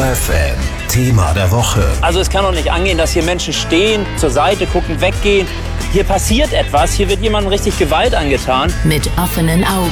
FM Thema der Woche. Also es kann doch nicht angehen, dass hier Menschen stehen, zur Seite gucken, weggehen. Hier passiert etwas, hier wird jemandem richtig Gewalt angetan. Mit offenen Augen.